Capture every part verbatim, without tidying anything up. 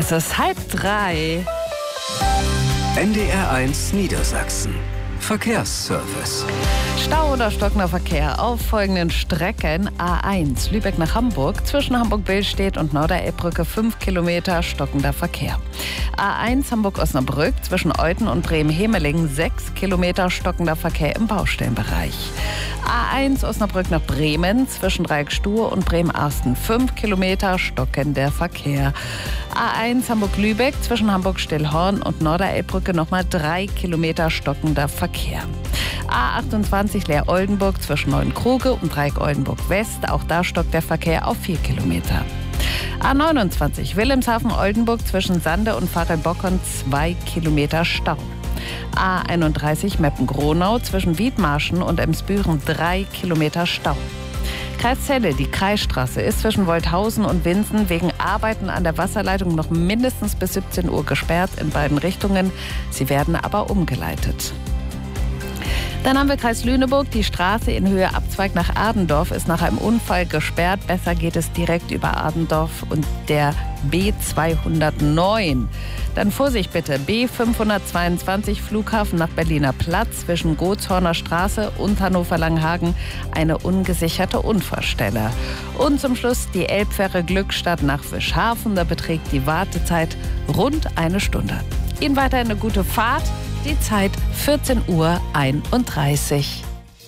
Es ist halb drei. N D R eins Niedersachsen. Verkehrsservice. Stau oder stockender Verkehr auf folgenden Strecken. A eins Lübeck nach Hamburg. Zwischen Hamburg-Billstedt und Norderelbbrücke fünf Kilometer stockender Verkehr. A eins Hamburg-Osnabrück. Zwischen Euten und Bremen-Hemelingen sechs Kilometer stockender Verkehr im Baustellenbereich. A eins Osnabrück nach Bremen. Zwischen Dreieckstuhr und Bremen-Arsten fünf Kilometer stockender Verkehr. A eins Hamburg-Lübeck. Zwischen Hamburg-Stillhorn und Norderelbbrücke nochmal drei Kilometer stockender Verkehr. A achtundzwanzig Leer-Oldenburg zwischen Neuenkruge und Dreieck-Oldenburg-West. Auch da stockt der Verkehr auf vier Kilometer. A neunundzwanzig Wilhelmshaven-Oldenburg zwischen Sande und Pfarrelbockern zwei Kilometer Stau. A einunddreißig Meppen-Gronau zwischen Wiedmarschen und Emsbüren drei Kilometer Stau. Kreis Celle, die Kreisstraße, ist zwischen Wolthausen und Winsen wegen Arbeiten an der Wasserleitung noch mindestens bis siebzehn Uhr gesperrt in beiden Richtungen. Sie werden aber umgeleitet. Dann haben wir Kreis Lüneburg. Die Straße in Höhe Abzweig nach Adendorf ist nach einem Unfall gesperrt. Besser geht es direkt über Adendorf und der B zweihundertneun. Dann Vorsicht bitte, B fünfhundertzweiundzwanzig Flughafen nach Berliner Platz zwischen Gotshorner Straße und Hannover-Langenhagen eine ungesicherte Unfallstelle. Und zum Schluss die Elbfähre Glückstadt nach Fischhafen. Da beträgt die Wartezeit rund eine Stunde. Ihnen weiterhin eine gute Fahrt. Die Zeit vierzehn Uhr einunddreißig.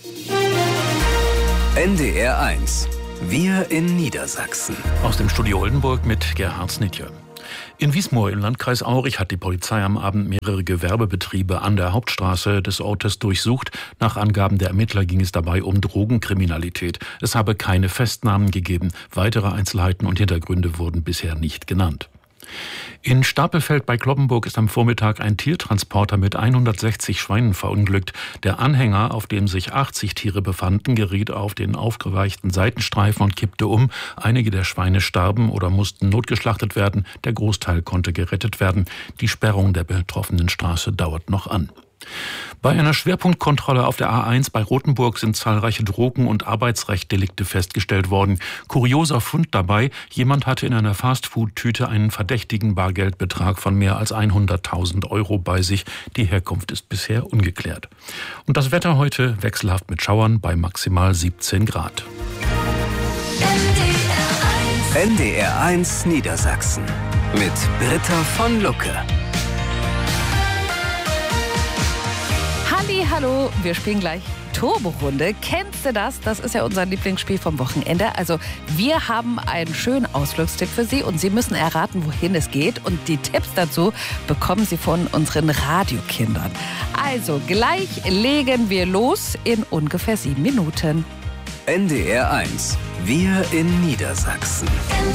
N D R eins. Wir in Niedersachsen. Aus dem Studio Oldenburg mit Gerhard Snitje. In Wiesmoor im Landkreis Aurich hat die Polizei am Abend mehrere Gewerbebetriebe an der Hauptstraße des Ortes durchsucht. Nach Angaben der Ermittler ging es dabei um Drogenkriminalität. Es habe keine Festnahmen gegeben. Weitere Einzelheiten und Hintergründe wurden bisher nicht genannt. In Stapelfeld bei Cloppenburg ist am Vormittag ein Tiertransporter mit hundertsechzig Schweinen verunglückt. Der Anhänger, auf dem sich achtzig Tiere befanden, geriet auf den aufgeweichten Seitenstreifen und kippte um. Einige der Schweine starben oder mussten notgeschlachtet werden. Der Großteil konnte gerettet werden. Die Sperrung der betroffenen Straße dauert noch an. Bei einer Schwerpunktkontrolle auf der A eins bei Rothenburg sind zahlreiche Drogen- und Arbeitsrechtdelikte festgestellt worden. Kurioser Fund dabei: Jemand hatte in einer Fastfood-Tüte einen verdächtigen Bargeldbetrag von mehr als hunderttausend Euro bei sich. Die Herkunft ist bisher ungeklärt. Und das Wetter heute wechselhaft mit Schauern bei maximal siebzehn Grad. N D R eins Niedersachsen mit Britta von Lucke. Hallo, wir spielen gleich Turbo-Runde. Kennst du das? Das ist ja unser Lieblingsspiel vom Wochenende. Also wir haben einen schönen Ausflugstipp für Sie und Sie müssen erraten, wohin es geht. Und die Tipps dazu bekommen Sie von unseren Radiokindern. Also gleich legen wir los in ungefähr sieben Minuten. N D R eins. Wir in Niedersachsen.